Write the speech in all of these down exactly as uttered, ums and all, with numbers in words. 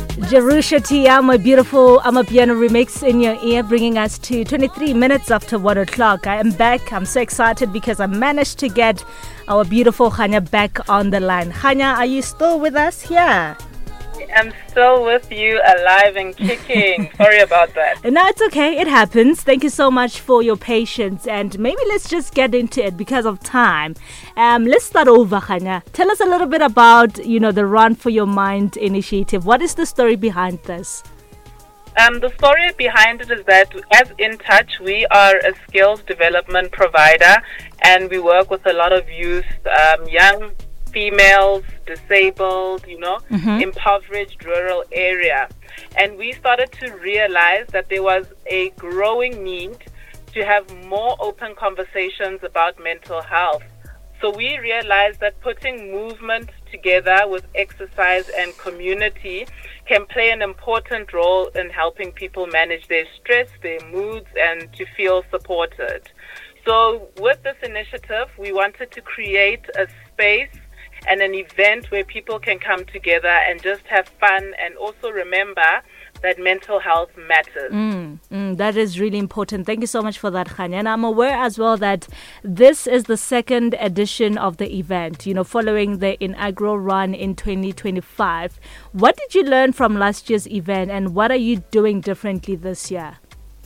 Jerusha Tia, my beautiful Amapiano remix in your ear, bringing us to twenty-three minutes after one o'clock. I am back. I'm so excited because I managed to get our beautiful Khanya back on the line. Khanya, are you still with us here? I'm still with you, alive and kicking. Sorry about that. No, it's okay. It happens. Thank you so much for your patience. And maybe let's just get into it because of time. Um, let's start over, Khanya. Tell us a little bit about, you know, the Run for Your Mind initiative. What is the story behind this? Um, the story behind it is that as In Touch, we are a skills development provider, and we work with a lot of youth, um, young females, disabled, you know, mm-hmm. impoverished rural area. And we started to realize that there was a growing need to have more open conversations about mental health. So we realized that putting movement together with exercise and community can play an important role in helping people manage their stress, their moods, and to feel supported. So with this initiative, we wanted to create a space and an event where people can come together and just have fun and also remember that mental health matters. Mm, mm, that is really important. Thank you so much for that, Khanya. And I'm aware as well that this is the second edition of the event, you know, following the inaugural run in twenty twenty-five. What did you learn from last year's event and what are you doing differently this year?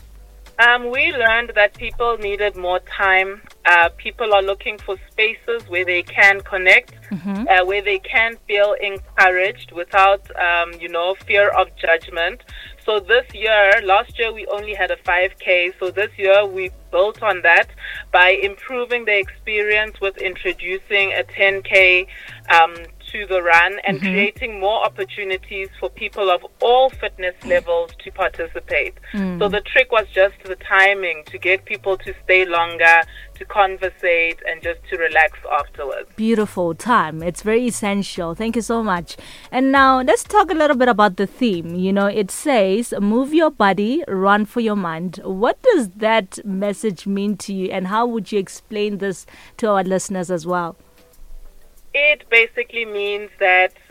Um, we learned that people needed more time. Uh, people are looking for spaces where they can connect, mm-hmm. uh, where they can feel encouraged without, um, you know, fear of judgment. So this year, last year we only had a five K. So this year we built on that by improving the experience with introducing a ten K um, to the run and mm-hmm. creating more opportunities for people of all fitness levels to participate. Mm. So the trick was just the timing to get people to stay longer, to conversate, and just to relax afterwards. Beautiful time. It's very essential. Thank you so much. And now let's talk a little bit about the theme. You know, it says, move your body, run for your mind. What does that message mean to you and how would you explain this to our listeners as well? It basically means that